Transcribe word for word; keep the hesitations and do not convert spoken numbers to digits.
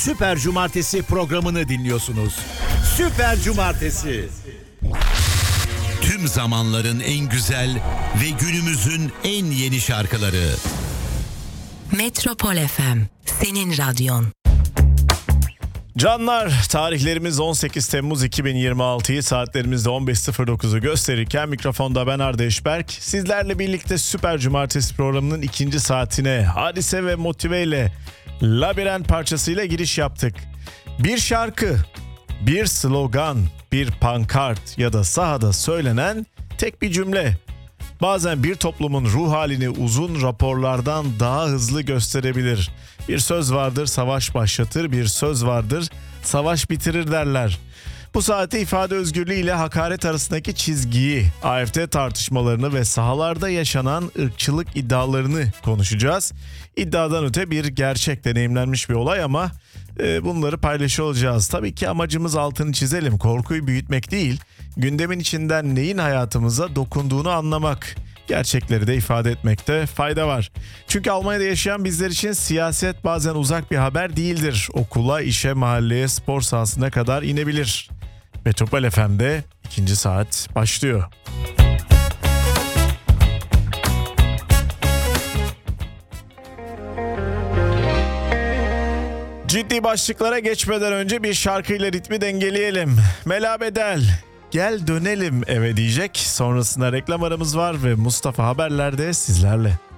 Süper Cumartesi programını dinliyorsunuz. Süper Cumartesi. Tüm zamanların en güzel ve günümüzün en yeni şarkıları. Metropol F M, senin radyon. Canlar, tarihlerimiz on sekiz Temmuz iki bin yirmi altıyı saatlerimizde on beş sıfır dokuzu gösterirken mikrofonda ben Arda Eşberk. Sizlerle birlikte Süper Cumartesi programının ikinci saatine Hadise ve Motive ile Labirent parçasıyla giriş yaptık. Bir şarkı, bir slogan, bir pankart ya da sahada söylenen tek bir cümle. Bazen bir toplumun ruh halini uzun raporlardan daha hızlı gösterebilir. Bir söz vardır savaş başlatır, bir söz vardır savaş bitirir derler. Bu saatte ifade özgürlüğü ile hakaret arasındaki çizgiyi, A F D tartışmalarını ve sahalarda yaşanan ırkçılık iddialarını konuşacağız. İddiadan öte bir gerçek, deneyimlenmiş bir olay ama e, bunları paylaşıyor olacağız. Tabii ki amacımız, altını çizelim, korkuyu büyütmek değil, gündemin içinden neyin hayatımıza dokunduğunu anlamak. Gerçekleri de ifade etmekte fayda var. Çünkü Almanya'da yaşayan bizler için siyaset bazen uzak bir haber değildir. Okula, işe, mahalleye, spor sahasına kadar inebilir. Metropol F M'de ikinci saat başlıyor. Ciddi başlıklara geçmeden önce bir şarkıyla ritmi dengeleyelim. Mela Bedel, gel dönelim eve diyecek. Sonrasında reklam aramız var ve Mustafa Haberler'de sizlerle.